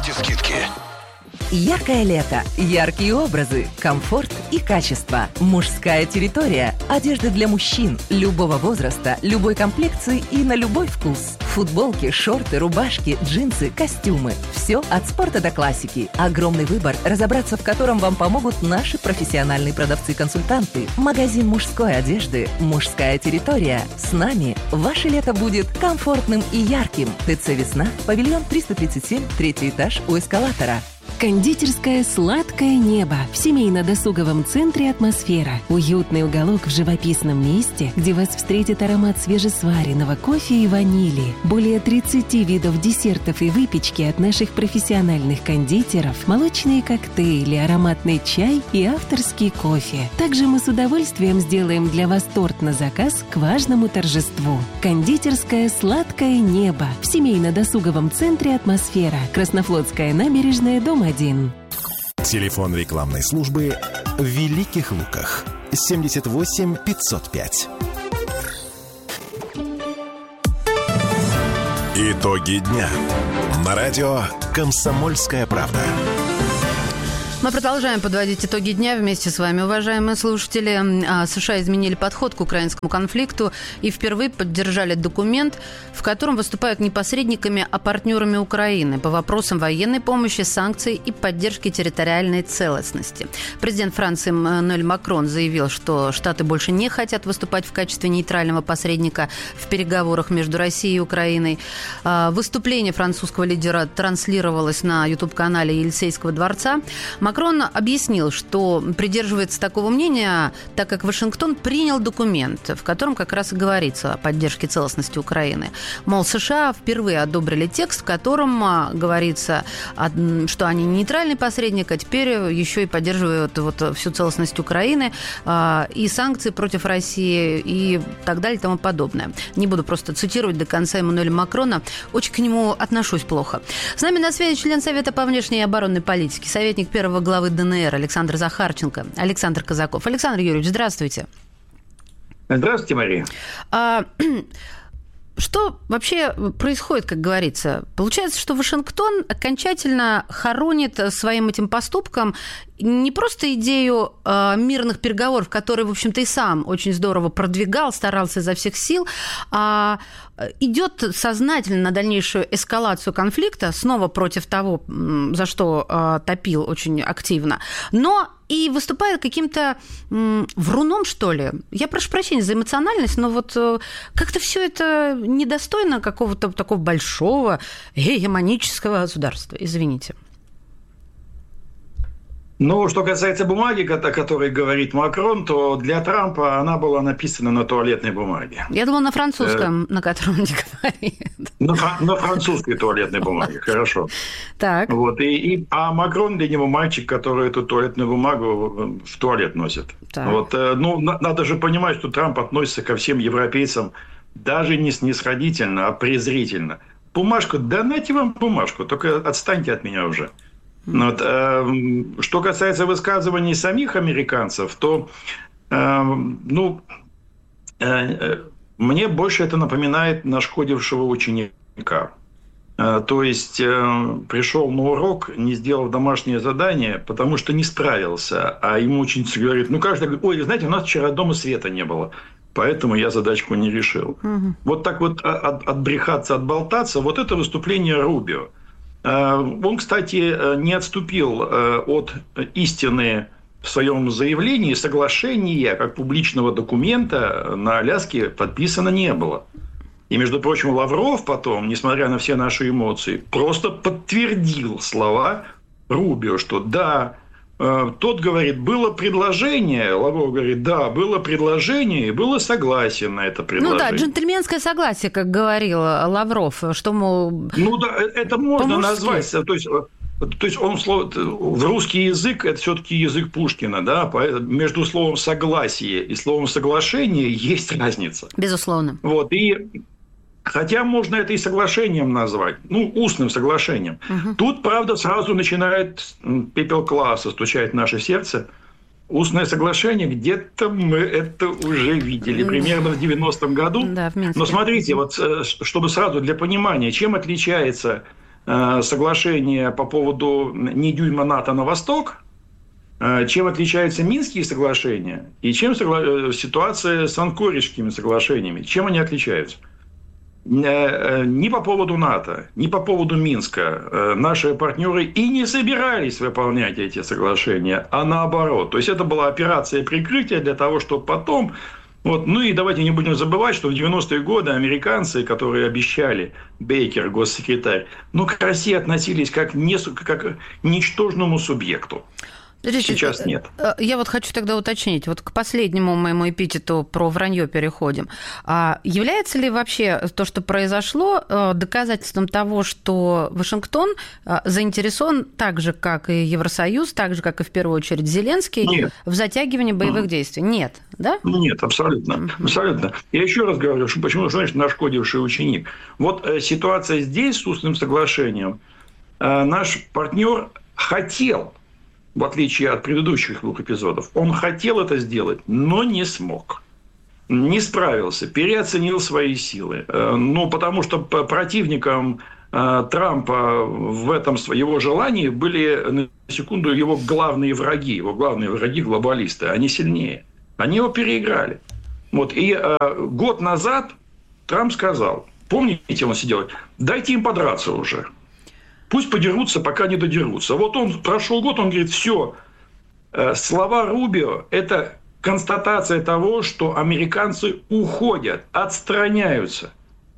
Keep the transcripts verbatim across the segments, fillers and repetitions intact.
Ставьте скидки. Яркое лето, яркие образы, комфорт и качество. Мужская территория. Одежда для мужчин любого возраста, любой комплекции и на любой вкус. Футболки, шорты, рубашки, джинсы, костюмы. Все от спорта до классики. Огромный выбор, разобраться в котором вам помогут наши профессиональные продавцы-консультанты. Магазин мужской одежды «Мужская территория». С нами ваше лето будет комфортным и ярким. ТЦ «Весна», павильон триста тридцать семь, третий этаж у эскалатора. Кондитерская «Сладкое небо» в семейно-досуговом центре «Атмосфера». Уютный уголок в живописном месте, где вас встретит аромат свежесваренного кофе и ванили. Более тридцать видов десертов и выпечки от наших профессиональных кондитеров, молочные коктейли, ароматный чай и авторский кофе. Также мы с удовольствием сделаем для вас торт на заказ к важному торжеству. Кондитерская «Сладкое небо» в семейно-досуговом центре «Атмосфера». Краснофлотская набережная, дом один. Телефон рекламной службы в Великих Луках. семьдесят восемь пятьсот пять. Итоги дня. На радио «Комсомольская правда». Мы продолжаем подводить итоги дня вместе с вами, уважаемые слушатели. США изменили подход к украинскому конфликту и впервые поддержали документ, в котором выступают не посредниками, а партнерами Украины по вопросам военной помощи, санкций и поддержки территориальной целостности. Президент Франции Эммануэль Макрон заявил, что Штаты больше не хотят выступать в качестве нейтрального посредника в переговорах между Россией и Украиной. Выступление французского лидера транслировалось на ютуб-канале Елисейского дворца. Макрон объяснил, что придерживается такого мнения, так как Вашингтон принял документ, в котором как раз и говорится о поддержке целостности Украины. Мол, США впервые одобрили текст, в котором говорится, что они нейтральный посредник, а теперь еще и поддерживают вот всю целостность Украины и санкции против России и так далее и тому подобное. Не буду просто цитировать до конца Эммануэля Макрона. Очень к нему отношусь плохо. С нами на связи член Совета по внешней и оборонной политике, советник первого главы ДНР Александр Захарченко, Александр Казаков. Александр Юрьевич, здравствуйте. Здравствуйте, Мария. А, что вообще происходит, как говорится? Получается, что Вашингтон окончательно хоронит своим этим поступком не просто идею э, мирных переговоров, которые, в общем-то, и сам очень здорово продвигал, старался изо всех сил, а идет сознательно на дальнейшую эскалацию конфликта, снова против того, за что э, топил очень активно, но и выступает каким-то м, вруном, что ли. Я прошу прощения за эмоциональность, но вот э, как-то все это недостойно какого-то такого большого гегемонического государства. Извините. Ну, что касается бумаги, о которой говорит Макрон, то для Трампа она была написана на туалетной бумаге. Я думала, на французском, э... на котором он не говорит. На, на французской туалетной бумаге, хорошо. Так. Вот, и, и, а Макрон для него мальчик, который эту туалетную бумагу в туалет носит. Вот, ну, надо же понимать, что Трамп относится ко всем европейцам даже не снисходительно, а презрительно. Бумажку, да нате вам бумажку, только отстаньте от меня уже. Вот, э, что касается высказываний самих американцев, то э, ну, э, мне больше это напоминает нашкодившего ученика. Э, то есть э, пришел на урок, не сделав домашнее задание, потому что не справился, а ему ученица говорит, ну каждый говорит, ой, знаете, у нас вчера дома света не было. Поэтому я задачку не решил. Угу. Вот так вот от, отбрехаться, отболтаться, вот это выступление Рубио. Он, кстати, не отступил от истины в своем заявлении. Соглашения, как публичного документа, на Аляске подписано не было. И, между прочим, Лавров потом, несмотря на все наши эмоции, просто подтвердил слова Рубио, что да, тот говорит, было предложение, Лавров говорит, да, было предложение, и было согласие на это предложение. Ну да, джентльменское согласие, как говорил Лавров, что, мол... Ну да, это можно назвать, то есть... То есть он в русский язык это все-таки язык Пушкина, да, между словом согласие и словом соглашение есть разница. Безусловно. Вот, и хотя можно это и соглашением назвать, ну, устным соглашением. Угу. Тут, правда, сразу начинает пепел класса стучать в наше сердце. Устное соглашение, где-то мы это уже видели, примерно в девяностом году. Да, в Минске. Но смотрите, вот чтобы сразу для понимания, чем отличается соглашение по поводу «ни дюйма НАТО на восток», чем отличаются Минские соглашения и чем согла... ситуация с Анкоридскими соглашениями. Чем они отличаются? Ни по поводу НАТО, ни по поводу Минска наши партнеры и не собирались выполнять эти соглашения, а наоборот. То есть это была операция прикрытия для того, чтобы потом... Вот. Ну и давайте не будем забывать, что в девяностые годы американцы, которые обещали, Бейкер, госсекретарь, ну, к России относились как, не, как к ничтожному субъекту. Сейчас нет. Я вот хочу тогда уточнить. Вот к последнему моему эпитету про вранье переходим. А является ли вообще то, что произошло, доказательством того, что Вашингтон заинтересован так же, как и Евросоюз, так же, как и в первую очередь Зеленский, нет. в затягивании боевых действий? Нет, да? Нет, абсолютно. абсолютно. Я еще раз говорю, что почему, значит, нашкодивший ученик. Вот ситуация здесь с устным соглашением. Наш партнер хотел, в отличие от предыдущих двух эпизодов, он хотел это сделать, но не смог. Не справился, переоценил свои силы. Ну, потому что противником Трампа в этом его желании были, на секунду, его главные враги. Его главные враги – глобалисты. Они сильнее. Они его переиграли. Вот. И год назад Трамп сказал, помните, он сидел, дайте им подраться уже. Пусть подерутся, пока не додерутся. Вот он прошел год, он говорит, все, слова Рубио – это констатация того, что американцы уходят, отстраняются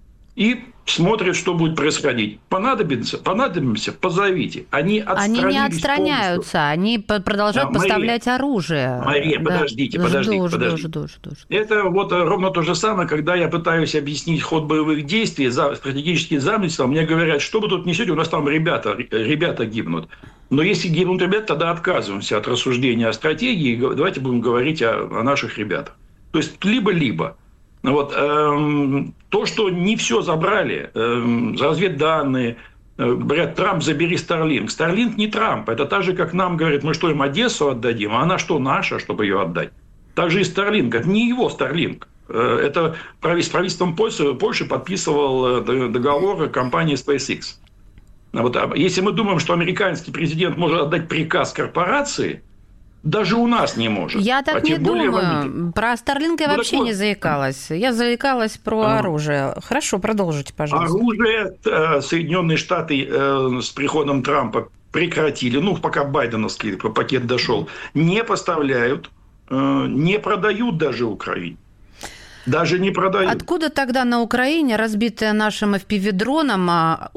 и смотрят, что будет происходить. Понадобится, понадобимся, позовите. Они отстранились Они не отстраняются, полностью. Они продолжают да, поставлять Мария, оружие. Мария, да. подождите, подождите, жду, подождите. Жду, жду, жду. Это вот ровно то же самое, когда я пытаюсь объяснить ход боевых действий, стратегические замысел, мне говорят, что вы тут несете, у нас там ребята, ребята гибнут. Но если гибнут ребята, тогда отказываемся от рассуждения о стратегии, давайте будем говорить о, о наших ребятах. То есть либо-либо. Вот, эм, то, что не все забрали, эм, разведданные, э, говорят, Трамп, забери Starlink. Starlink не Трамп. Это так же, как нам говорят, мы что, им Одессу отдадим? А она что, наша, чтобы ее отдать? Так же и Starlink. Это не его Starlink. Э, это с правительством Польши, Польши подписывал договор компании SpaceX. Вот, если мы думаем, что американский президент может отдать приказ корпорации, даже у нас не может. Я так а не думаю. Про Starlink я ну, вообще вот. не заикалась. Я заикалась про а. оружие. Хорошо, продолжите, пожалуйста. Оружие Соединенные Штаты с приходом Трампа прекратили, ну, пока байденовский пакет дошел, не поставляют, не продают даже Украине. Даже не продают. Откуда тогда на Украине разбитая нашим эф пи ви-дроном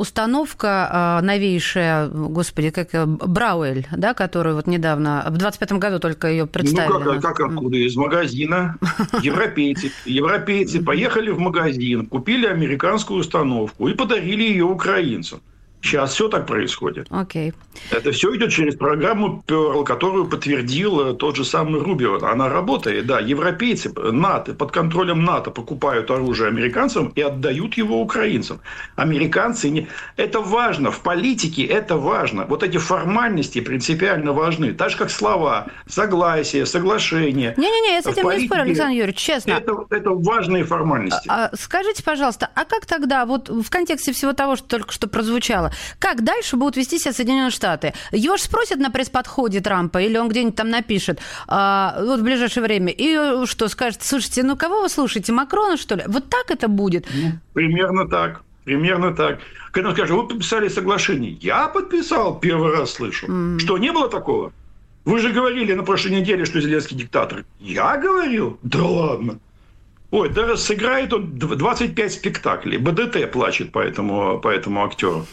установка новейшая, господи, как Брауэль, да, которую вот недавно, в двадцать пятом году только ее представили? Ну, как, как откуда? Из магазина. Европейцы, европейцы поехали в магазин, купили американскую установку и подарили ее украинцам. Сейчас все так происходит. Okay. Это все идет через программу Перл, которую подтвердил тот же самый Рубио. Она работает, да. Европейцы, НАТО, под контролем НАТО покупают оружие американцам и отдают его украинцам. Американцы не... Это важно. В политике это важно. Вот эти формальности принципиально важны. Так же, как слова, согласие, соглашение. Не-не-не, я с этим не спорю, Александр Юрьевич, честно. Это, это важные формальности. А, скажите, пожалуйста, а как тогда, вот в контексте всего того, что только что прозвучало, как дальше будут вести себя Соединенные Штаты? Его же спросят на пресс-подходе Трампа, или он где-нибудь там напишет а, вот в ближайшее время, и что, скажет, слушайте, ну кого вы слушаете, Макрона, что ли? Вот так это будет? Ну, примерно так. Примерно так. Когда он скажет, вы подписали соглашение. Я подписал, первый раз слышу. Mm-hmm. Что, не было такого? Вы же говорили на прошлой неделе, что Зеленский диктатор. Я говорил? Да ладно. Ой, да сыграет он двадцать пять спектаклей. бэ дэ тэ плачет по этому, по этому актеру.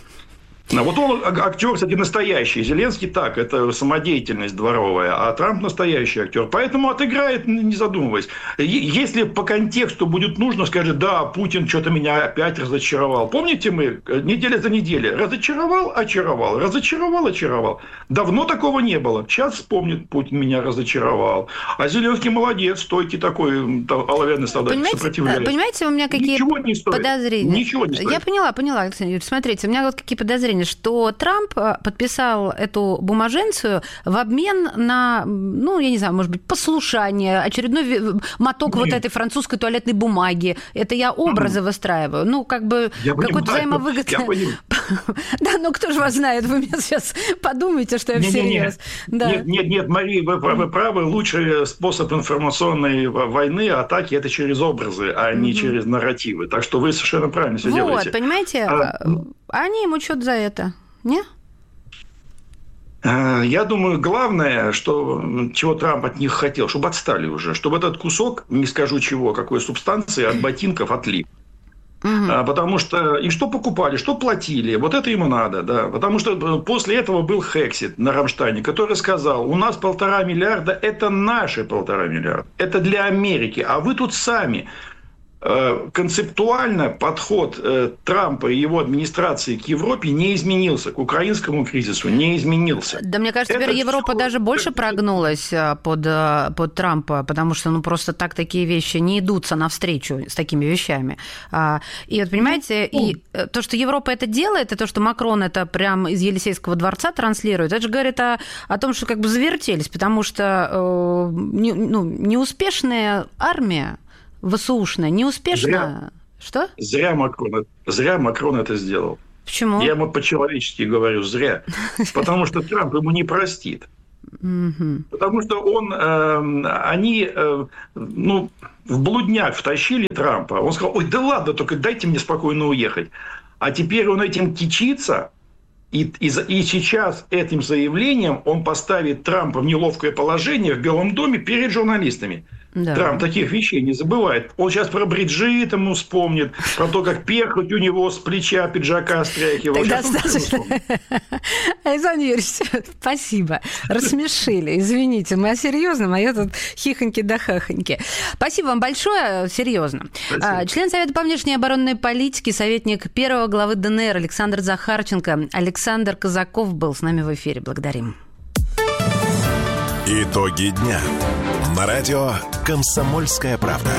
А вот он актер, кстати, настоящий. Зеленский так, это самодеятельность дворовая, а Трамп настоящий актер. Поэтому отыграет, не задумываясь. Если по контексту будет нужно, скажет, да, Путин что-то меня опять разочаровал. Помните мы, неделя за неделей, разочаровал, очаровал, разочаровал, очаровал. Давно такого не было. Сейчас вспомнит, Путин меня разочаровал. А Зеленский молодец, стойкий такой, оловянный солдат, сопротивляется. Понимаете, у меня какие Ничего не стоит. подозрения? Ничего не стоит. Я поняла, поняла, Александр Юрьевич. Смотрите, у меня вот какие подозрения. ощущение, что Трамп подписал эту бумаженцию в обмен на, ну, я не знаю, может быть, послушание, очередной моток Нет. вот этой французской туалетной бумаги. Это я образы mm. выстраиваю. Ну, как бы какой-то взаимовыгодный... Да, ну кто же вас знает, вы меня сейчас подумаете, что я всерьез. Нет, нет, нет, Мария, вы правы, лучший способ информационной войны, атаки, это через образы, а не через нарративы. Так что вы совершенно правильно все делаете. Вот, понимаете, а они ему что-то за это, не? Я думаю, главное, что, чего Трамп от них хотел, чтобы отстали уже, чтобы этот кусок, не скажу чего, какой субстанции, от ботинков отлип. Угу. Потому что и что покупали, что платили, вот это ему надо, да. Потому что после этого был Хексит на Рамштайне, который сказал: у нас полтора миллиарда, это наши полтора миллиарда, это для Америки, а вы тут сами. Концептуально подход Трампа и его администрации к Европе не изменился, к украинскому кризису не изменился. Да, мне кажется, теперь Это Европа все... даже больше прогнулась под, под Трампа, потому что ну, просто так такие вещи не идутся навстречу с такими вещами. И вот, понимаете, ну, и то, что Европа это делает, и то, что Макрон это прям из Елисейского дворца транслирует, это же говорит о, о том, что как бы завертелись, потому что не, ну, неуспешная армия, ВСУшная, неуспешно. Зря. Что? Зря Макрон, зря Макрон это сделал. Почему? Я ему по-человечески говорю, зря. Потому что Трамп ему не простит. Потому что он, они, ну, в блудняк втащили Трампа. Он сказал: ой, да ладно, только дайте мне спокойно уехать. А теперь он этим кичится. И, и, и сейчас этим заявлением он поставит Трампа в неловкое положение в Белом доме перед журналистами. Да. Трамп таких вещей не забывает. Он сейчас про Бриджит ему вспомнит, про то, как перхоть у него с плеча пиджака стряхивал. Тогда достаточно. Александр Юрьевич, спасибо. Рассмешили. Извините, мы о серьезном, а я тут хихоньки да хахоньки. Спасибо вам большое. Серьезно. Спасибо. Член Совета по внешней оборонной политике, советник первого главы ДНР Александр Захарченко. Александр Казаков был с нами в эфире. Благодарим. Итоги дня. На радио «Комсомольская правда».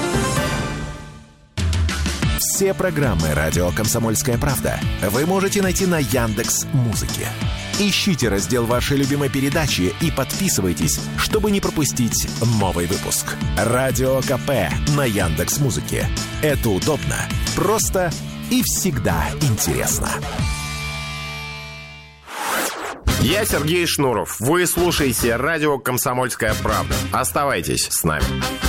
Все программы радио «Комсомольская правда» вы можете найти на Яндекс.Музыке. Ищите раздел вашей любимой передачи и подписывайтесь, чтобы не пропустить новый выпуск. Радио КП на Яндекс.Музыке. Это удобно, просто и всегда интересно. Я Сергей Шнуров. Вы слушаете радио «Комсомольская правда». Оставайтесь с нами.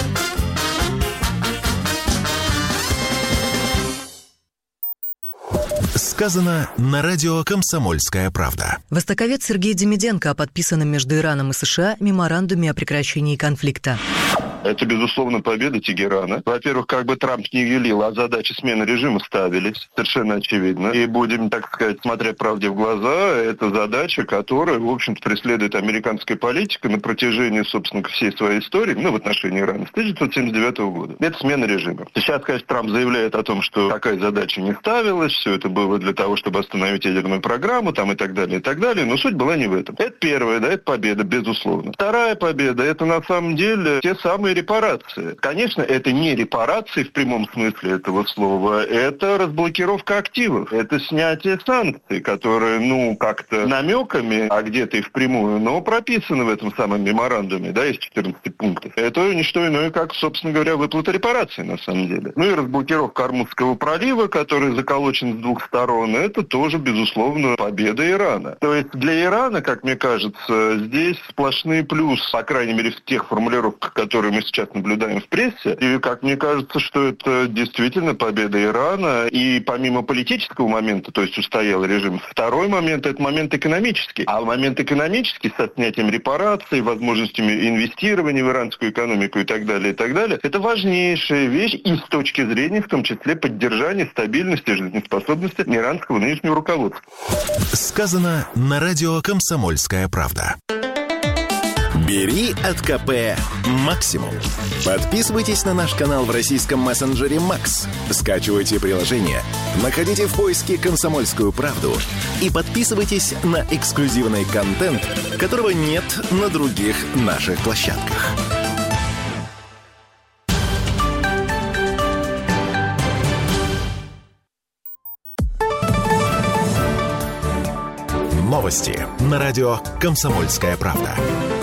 Сказано на радио «Комсомольская правда». Востоковед Сергей Демиденко о подписанном между Ираном и США меморандуме о прекращении конфликта. Это, безусловно, победа Тегерана. Во-первых, как бы Трамп не велил, а задачи смены режима ставились. Совершенно очевидно. И будем, так сказать, смотря правде в глаза, это задача, которая, в общем-то, преследует американская политика на протяжении, собственно, всей своей истории, ну, в отношении Ирана, с тысяча девятьсот семьдесят девятого года. Это смена режима. Сейчас, конечно, Трамп заявляет о том, что такая задача не ставилась, все это было для того, чтобы остановить ядерную программу, там, и так далее, и так далее. Но суть была не в этом. Это первая, да, это победа, безусловно. Вторая победа, это, на самом деле, те самые репарации. Конечно, это не репарации в прямом смысле этого слова, это разблокировка активов, это снятие санкций, которые, ну, как-то намеками, а где-то и впрямую, но прописаны в этом самом меморандуме, да, из четырнадцати пунктов. Это не что иное, как, собственно говоря, выплата репараций, на самом деле. Ну и разблокировка Ормузского пролива, который заколочен с двух сторон, это тоже, безусловно, победа Ирана. То есть для Ирана, как мне кажется, здесь сплошные плюсы, по крайней мере, в тех формулировках, которые мы сейчас наблюдаем в прессе. И, как мне кажется, что это действительно победа Ирана. И помимо политического момента, то есть устоял режим, второй момент – это момент экономический. А момент экономический со снятием репараций, возможностями инвестирования в иранскую экономику и так далее, и так далее, это важнейшая вещь и с точки зрения, в том числе, поддержания стабильности и жизнеспособности иранского нынешнего руководства. Сказано на радио «Комсомольская правда». Бери от КП максимум. Подписывайтесь на наш канал в российском мессенджере Макс. Скачивайте приложение, находите в поиске «Комсомольскую правду» и подписывайтесь на эксклюзивный контент, которого нет на других наших площадках. Новости на радио «Комсомольская правда».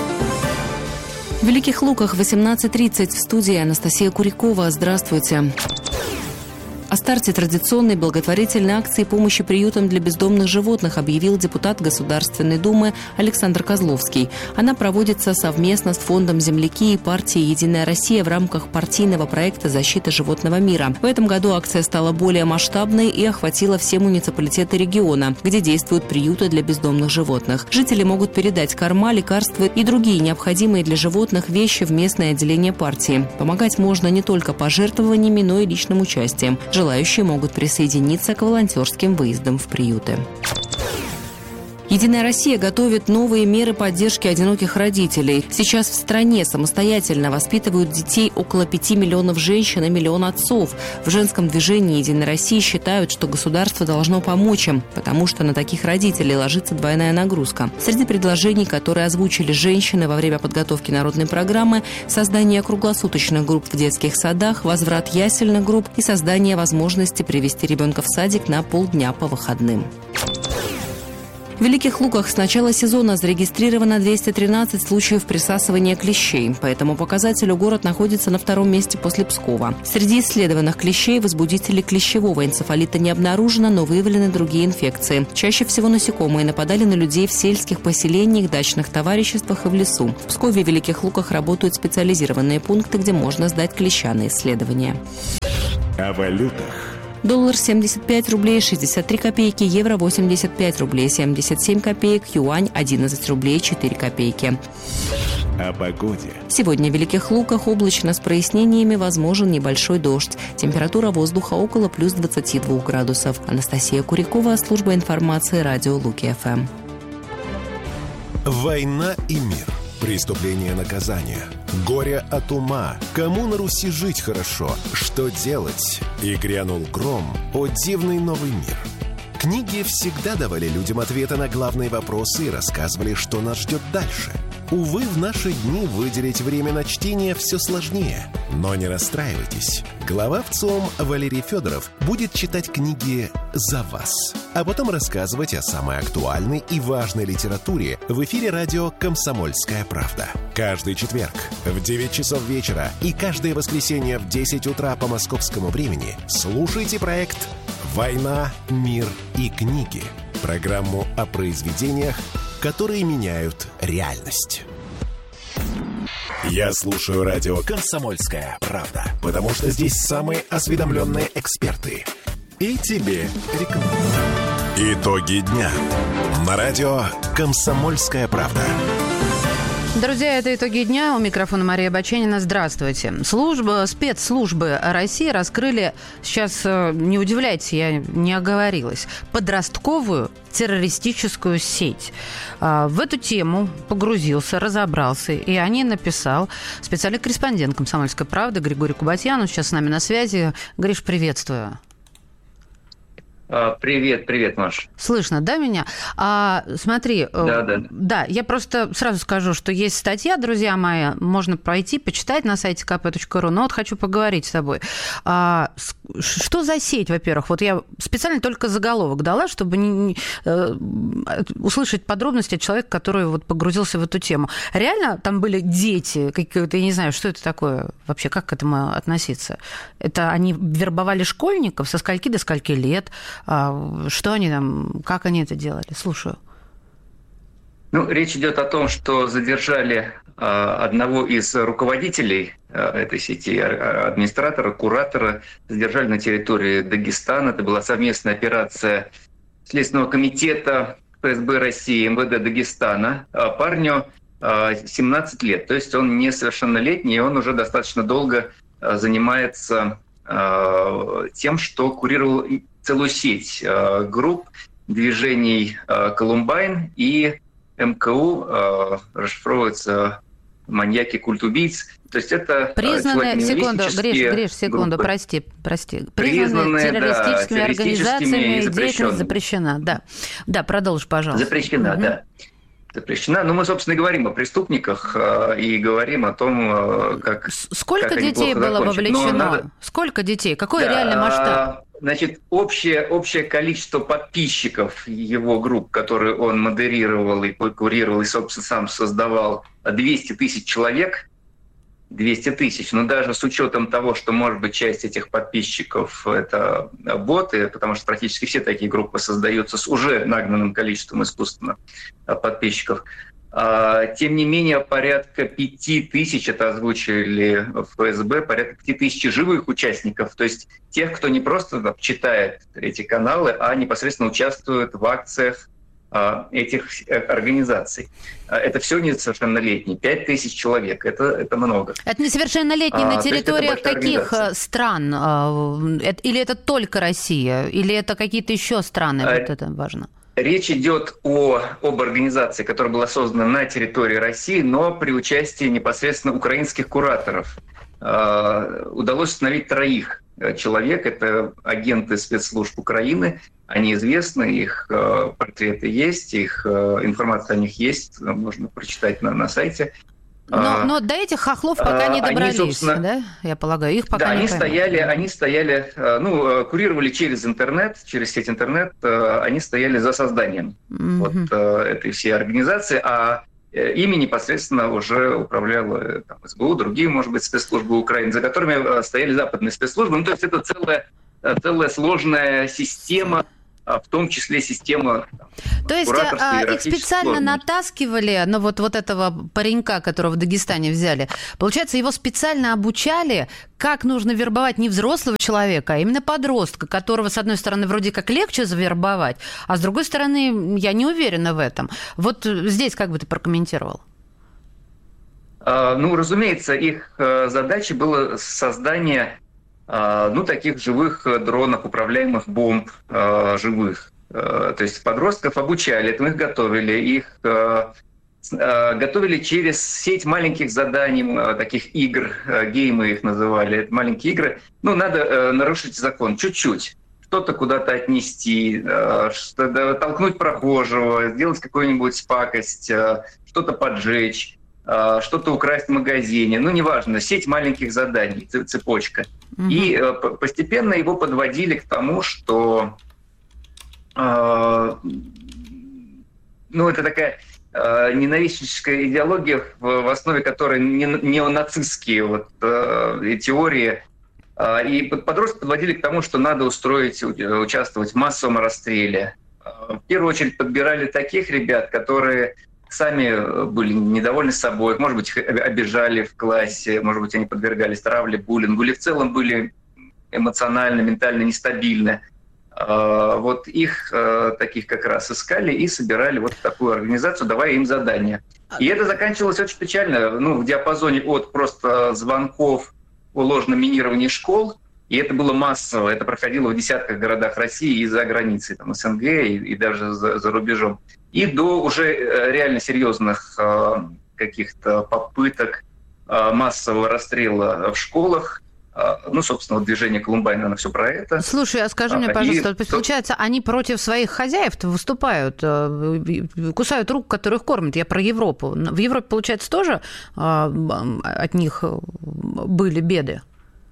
В Великих Луках восемнадцать тридцать. В студии Анастасия Курякова. Здравствуйте. О старте традиционной благотворительной акции помощи приютам для бездомных животных объявил депутат Государственной Думы Александр Козловский. Она проводится совместно с Фондом «Земляки» и партией «Единая Россия» в рамках партийного проекта «Защита животного мира». В этом году акция стала более масштабной и охватила все муниципалитеты региона, где действуют приюты для бездомных животных. Жители могут передать корма, лекарства и другие необходимые для животных вещи в местное отделение партии. Помогать можно не только пожертвованиями, но и личным участием. Желающие могут присоединиться к волонтерским выездам в приюты. «Единая Россия» готовит новые меры поддержки одиноких родителей. Сейчас в стране самостоятельно воспитывают детей около пяти миллионов женщин и миллион отцов. В женском движении «Единой России» считают, что государство должно помочь им, потому что на таких родителей ложится двойная нагрузка. Среди предложений, которые озвучили женщины во время подготовки народной программы, создание круглосуточных групп в детских садах, возврат ясельных групп и создание возможности привести ребенка в садик на полдня по выходным. В Великих Луках с начала сезона зарегистрировано двести тринадцать случаев присасывания клещей. По этому показателю город находится на втором месте после Пскова. Среди исследованных клещей возбудителей клещевого энцефалита не обнаружено, но выявлены другие инфекции. Чаще всего насекомые нападали на людей в сельских поселениях, дачных товариществах и в лесу. В Пскове и Великих Луках работают специализированные пункты, где можно сдать клещаные исследования. О валютах. Доллар семьдесят пять рублей шестьдесят три копейки, евро восемьдесят пять рублей семьдесят семь копеек, юань одиннадцать рублей четыре копейки. О погоде. Сегодня в Великих Луках облачно с прояснениями, возможен небольшой дождь. Температура воздуха около плюс двадцати двух градусов. Анастасия Курякова, служба информации, радио Луки-ФМ. Война и мир. Преступление, наказание. Горе от ума. Кому на Руси жить хорошо? Что делать? И грянул гром. О, дивный новый мир. Книги всегда давали людям ответы на главные вопросы и рассказывали, что нас ждет дальше. Увы, в наши дни выделить время на чтение все сложнее. Но не расстраивайтесь. Глава ВЦИОМ Валерий Федоров будет читать книги за вас, а потом рассказывать о самой актуальной и важной литературе в эфире радио «Комсомольская правда». Каждый четверг в девять часов вечера и каждое воскресенье в десять утра по московскому времени слушайте проект «Война, мир и книги». Программу о произведениях, которые меняют реальность. Я слушаю радио «Комсомольская правда», потому что здесь самые осведомленные эксперты. И тебе рекомендую. Итоги дня на радио «Комсомольская правда». Друзья, это «Итоги дня». У микрофона Мария Баченина. Здравствуйте. Служба, спецслужбы России раскрыли, сейчас не удивляйтесь, я не оговорилась, подростковую террористическую сеть. В эту тему погрузился, разобрался, и о ней написал специальный корреспондент «Комсомольской правды» Григорий Кубатьян. Он сейчас с нами на связи. Гриш, приветствую. Привет, привет, Маш. Слышно, да, меня? А, смотри, да, да. да, я просто сразу скажу, что есть статья, друзья мои, можно пройти, почитать на сайте ка пэ точка ру, но вот хочу поговорить с тобой. А, что за сеть, во-первых? Вот я специально только заголовок дала, чтобы не, не, э, услышать подробности от человека, который вот погрузился в эту тему. Реально там были дети, какие-то, я не знаю, что это такое вообще, как к этому относиться? Это они вербовали школьников со скольки до скольки лет? Что они там, как они это делали? Слушаю. Ну, речь идет о том, что задержали э, одного из руководителей э, этой сети, администратора, куратора, задержали на территории Дагестана. Это была совместная операция Следственного комитета эф эс бэ России, эм вэ дэ Дагестана. А парню э, семнадцать лет, то есть он несовершеннолетний, и он уже достаточно долго э, занимается э, тем, что курировал целую сеть э, групп, движений э, «Колумбайн» и эм ка у, э, расшифровываются маньяки, культ убийц. То есть это признанные, секунду, Гриш, Гриш, секунду, группы. прости, прости. Признанные террористическими, да, организациями, деятельность запрещена. Да, да, продолжи, пожалуйста. Запрещена, угу. да. Запрещена. Ну, мы, собственно, говорим о преступниках э, и говорим о том, э, как... Сколько как детей было закончат. вовлечено? Надо... Сколько детей? Какой да, реальный масштаб? Значит, общее, общее количество подписчиков его групп, которые он модерировал и курировал, и, собственно, сам создавал, двести тысяч человек. двести тысяч. Но даже с учетом того, что, может быть, часть этих подписчиков — это боты, потому что практически все такие группы создаются с уже нагнанным количеством искусственно подписчиков. Тем не менее, порядка пяти тысяч, это озвучили в ФСБ, порядка пяти тысяч живых участников, то есть тех, кто не просто там читает эти каналы, а непосредственно участвует в акциях этих организаций. Это все несовершеннолетние. Пять тысяч человек. Это, это много. Это несовершеннолетние а, на территориях каких стран? Или это только Россия? Или это какие-то еще страны? А, вот это важно. Речь идет о, об организации, которая была создана на территории России, но при участии непосредственно украинских кураторов. Э, удалось установить троих человек. Это агенты спецслужб Украины. Они известны, их э, портреты есть, их э, информация о них есть, можно прочитать на, на сайте. Но, но до этих хохлов пока не добрались, они, да? Я полагаю, их пока да, не они стояли, они стояли, ну, курировали через интернет, через сеть интернет, они стояли за созданием mm-hmm. вот этой всей организации, а ими непосредственно уже управляла там, СБУ, другие, может быть, спецслужбы Украины, за которыми стояли западные спецслужбы. Ну, то есть это целая, целая сложная система, в том числе система. То есть а, их специально сложность. натаскивали, ну вот, вот этого паренька, которого в Дагестане взяли, получается, его специально обучали, как нужно вербовать не взрослого человека, а именно подростка, которого, с одной стороны, вроде как легче завербовать, а с другой стороны, я не уверена в этом. Вот здесь как бы ты прокомментировал? А, ну, разумеется, их задачей было создание ну, таких живых дронов, управляемых бомб, живых. То есть подростков обучали, этому их готовили. Их готовили через сеть маленьких заданий, таких игр, геймы их называли, это маленькие игры. Ну, надо нарушить закон чуть-чуть. Что-то куда-то отнести, что-то толкнуть прохожего, сделать какую-нибудь пакость, что-то поджечь, что-то украсть в магазине. Ну, неважно, сеть маленьких заданий, цепочка. Mm-hmm. И постепенно его подводили к тому, что э, ну, это такая э, ненавистническая идеология, в, в основе которой не, неонацистские вот, э, теории. Э, и подростки подводили к тому, что надо устроить, участвовать в массовом расстреле. Э, в первую очередь подбирали таких ребят, которые сами были недовольны собой, может быть, их обижали в классе, может быть, они подвергались травле, буллингу, или в целом были эмоционально, ментально нестабильны. Вот их таких как раз искали и собирали вот в такую организацию, давая им задания. И это заканчивалось очень печально, ну, в диапазоне от просто звонков о ложном минировании школ, и это было массово, это проходило в десятках городах России и за границей, там, СНГ и, и даже за, за рубежом. И до уже реально серьезных э, каких-то попыток э, массового расстрела в школах. Э, ну, собственно, движение Колумбайн, оно все про это. Слушай, а скажи мне, пожалуйста, и... получается, они против своих хозяев выступают, э, кусают рук, которых кормят. Я про Европу. В Европе, получается, тоже э, от них были беды?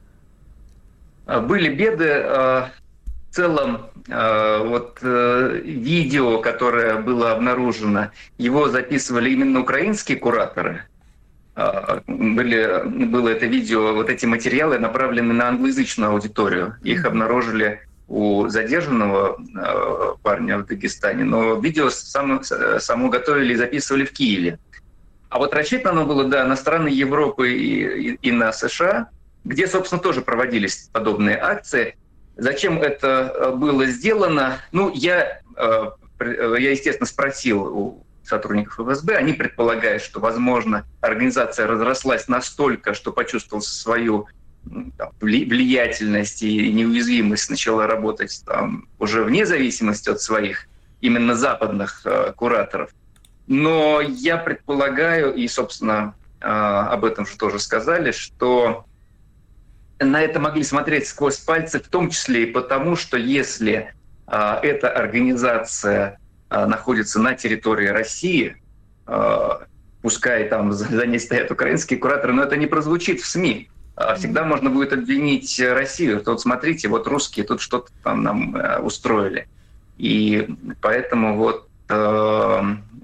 Были беды. Э, В целом, вот видео, которое было обнаружено, его записывали именно украинские кураторы. Были, было это видео, вот эти материалы направлены на англоязычную аудиторию. Их обнаружили у задержанного парня в Дагестане, но видео само, само готовили и записывали в Киеве. А вот рассчитано оно было, да, на страны Европы и, и, и на США, где, собственно, тоже проводились подобные акции. Зачем это было сделано? Ну, я, я, естественно, спросил у сотрудников ФСБ. Они предполагают, что, возможно, организация разрослась настолько, что почувствовала свою там, влиятельность и неуязвимость, начала работать там, уже вне зависимости от своих именно западных кураторов. Но я предполагаю, и, собственно, об этом же тоже сказали, что на это могли смотреть сквозь пальцы, в том числе и потому, что если а, эта организация а, находится на территории России, а, пускай там за ней стоят украинские кураторы, но это не прозвучит в СМИ. всегда можно будет обвинить Россию. Вот смотрите, вот русские тут что-то там нам устроили. И поэтому вот э,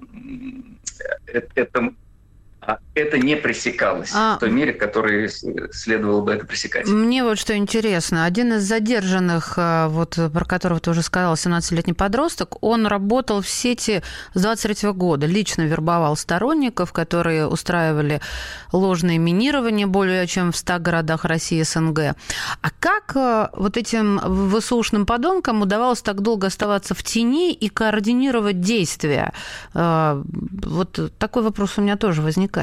это... это не пресекалось а... в той мере, в которой следовало бы это пресекать. Мне вот что интересно. Один из задержанных, вот, про которого ты уже сказал, семнадцатилетний подросток, он работал в сети с двадцать третьего года, лично вербовал сторонников, которые устраивали ложное минирование более чем в ста городах России и СНГ. А как вот этим ВСУшным подонкам удавалось так долго оставаться в тени и координировать действия? Вот такой вопрос у меня тоже возникает.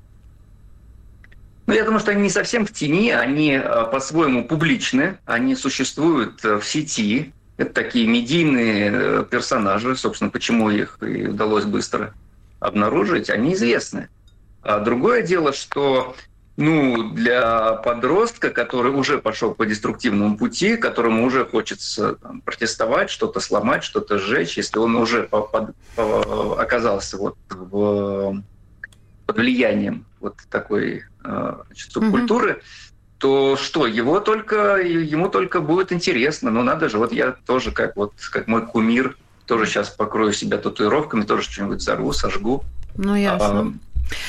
Ну, я думаю, что они не совсем в тени, они по-своему публичны, они существуют в сети. Это такие медийные персонажи, собственно, почему их и удалось быстро обнаружить, они известны. А другое дело, что ну, для подростка, который уже пошел по деструктивному пути, которому уже хочется там, протестовать, что-то сломать, что-то сжечь, если он уже по- по- по- оказался вот в... под влиянием вот такой значит, субкультуры, mm-hmm. то что, его только, ему только будет интересно. Ну, надо же, вот я тоже, как, вот, как мой кумир, тоже сейчас покрою себя татуировками, тоже что-нибудь взорву, сожгу. Ну, ясно. А,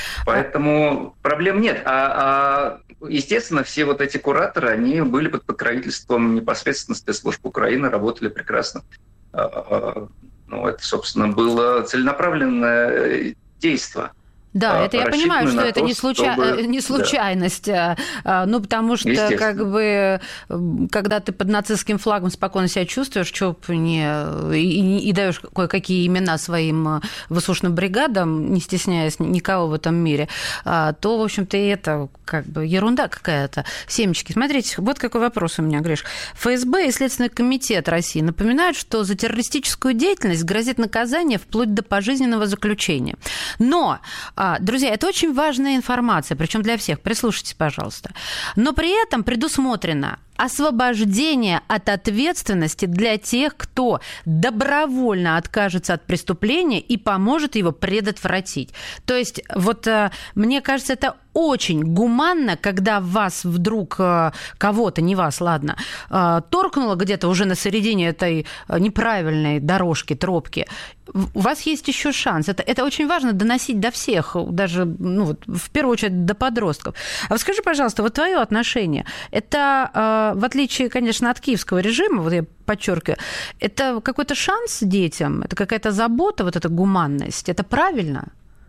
поэтому а... проблем нет. А, а, естественно, все вот эти кураторы, они были под покровительством непосредственно спецслужб Украины, работали прекрасно. А, а, ну, это, собственно, было целенаправленное действие. Да, это я понимаю, что это то, не, случай... чтобы... не случайность, да. Ну, потому что, как бы, когда ты под нацистским флагом спокойно себя чувствуешь, что не... и, и даешь кое-какие имена своим ВСУшным бригадам, не стесняясь никого в этом мире, то, в общем-то, и это как бы ерунда какая-то. Семечки. Смотрите, вот какой вопрос у меня, Гриш. ФСБ и Следственный комитет России напоминают, что за террористическую деятельность грозит наказание вплоть до пожизненного заключения. Но... Друзья, это очень важная информация, причем для всех. Прислушайтесь, пожалуйста. Но при этом предусмотрено освобождение от ответственности для тех, кто добровольно откажется от преступления и поможет его предотвратить. То есть, вот мне кажется, это очень гуманно, когда вас вдруг кого-то, не вас, ладно, торкнуло где-то уже на середине этой неправильной дорожки, тропки. У вас есть еще шанс. Это, это очень важно доносить до всех, даже, ну, вот, в первую очередь, до подростков. А вот скажи, пожалуйста, вот твое отношение, это, в отличие, конечно, от киевского режима, вот я подчеркиваю, это какой-то шанс детям, это какая-то забота, вот эта гуманность, это правильно?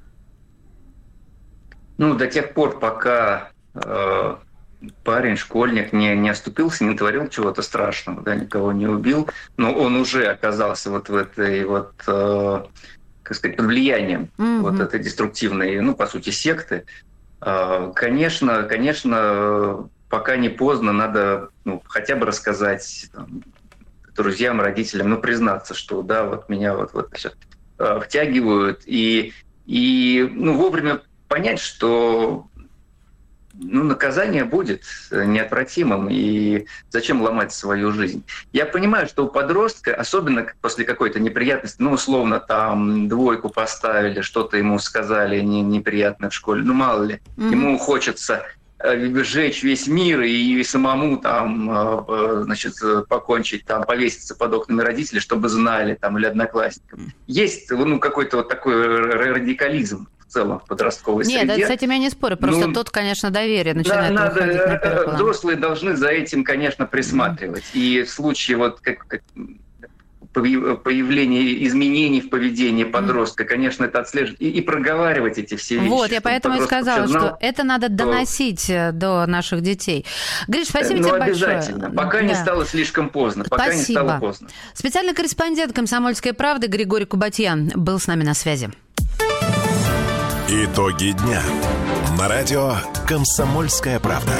Ну, до тех пор, пока э, парень, школьник не, не оступился, не творил чего-то страшного, да, никого не убил, но он уже оказался вот в этой вот, э, как сказать, под влиянием mm-hmm. вот этой деструктивной, ну, по сути, секты. Э, конечно, конечно, пока не поздно, надо ну, хотя бы рассказать там, друзьям, родителям, ну, признаться, что, да, вот меня вот, вот все э, втягивают, и, и ну, вовремя понять, что ну, наказание будет неотвратимым, и зачем ломать свою жизнь. Я понимаю, что у подростка, особенно после какой-то неприятности, ну, условно, там, двойку поставили, что-то ему сказали не, неприятное в школе, ну, мало ли, mm-hmm. ему хочется сжечь весь мир и самому там, значит, покончить, там, повеситься под окнами родителей, чтобы знали, там, или одноклассников. Есть, ну, какой-то вот такой радикализм в целом в подростковой Нет, среде. Нет, с этим я не спорю, просто ну, тут, конечно, доверие начинает да, уходить на первый план. Взрослые должны за этим, конечно, присматривать. Mm. И в случае вот как, как появления изменений в поведении подростка, mm. конечно, это отслеживать и, и проговаривать эти все вещи. Вот, я поэтому и сказала, знал, что это надо доносить то... до наших детей. Гриш, спасибо ну, тебе большое. Обязательно, пока да. не стало слишком поздно. Пока спасибо. не стало поздно. Специальный корреспондент «Комсомольской правды» Григорий Кубатьян был с нами на связи. Итоги дня. На радио «Комсомольская правда».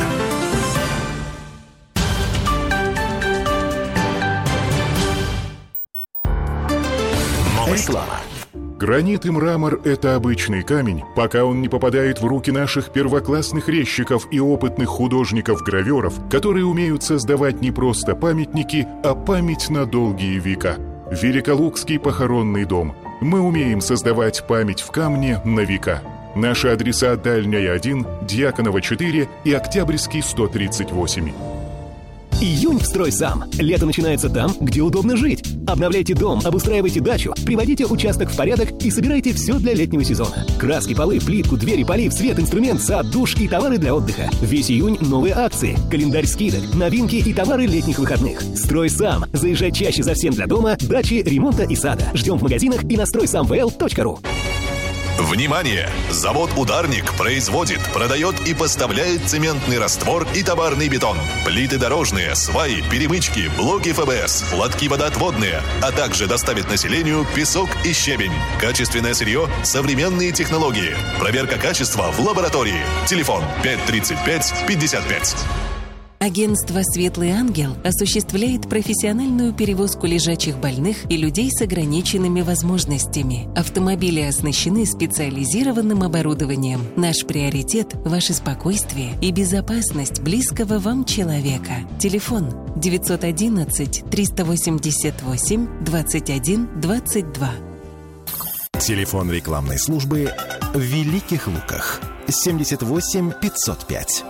Реклама. Гранит и мрамор – это обычный камень, пока он не попадает в руки наших первоклассных резчиков и опытных художников-гравёров, которые умеют создавать не просто памятники, а память на долгие века. Великолукский похоронный дом. Мы умеем создавать память в камне на века. Наши адреса: Дальняя один, Дьяконова четыре и Октябрьский сто тридцать восемь. Июнь в «Стройсам». Лето начинается там, где удобно жить. Обновляйте дом, обустраивайте дачу, приводите участок в порядок и собирайте все для летнего сезона. Краски, полы, плитку, двери, полив, свет, инструмент, сад, душ и товары для отдыха. Весь июнь новые акции, календарь скидок, новинки и товары летних выходных. «Стройсам». Заезжай чаще за всем для дома, дачи, ремонта и сада. Ждем в магазинах и на стройсам вэ эл точка ру. Внимание! Завод «Ударник» производит, продает и поставляет цементный раствор и товарный бетон, плиты дорожные, сваи, перемычки, блоки эф бэ эс, лотки водоотводные, а также доставит населению песок и щебень. Качественное сырье, современные технологии. Проверка качества в лаборатории. Телефон пять тридцать пять пятьдесят пять. Агентство «Светлый ангел» осуществляет профессиональную перевозку лежачих больных и людей с ограниченными возможностями. Автомобили оснащены специализированным оборудованием. Наш приоритет – ваше спокойствие и безопасность близкого вам человека. Телефон девятьсот одиннадцать триста восемьдесят восемь двадцать один двадцать два. Телефон рекламной службы в Великих Луках семьдесят восемь пятьсот пять.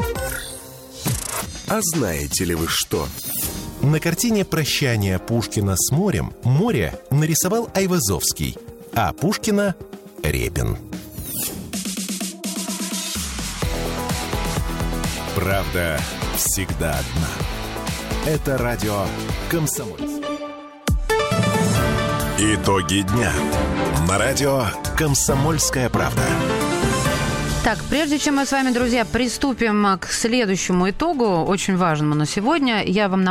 А знаете ли вы что? На картине «Прощание» Пушкина с морем море нарисовал Айвазовский, а Пушкина — Репин. Правда всегда одна. Это радио «Комсомольская». Итоги дня на радио «Комсомольская правда». Так, прежде чем мы с вами, друзья, приступим к следующему итогу, очень важному на сегодня, я вам напомню,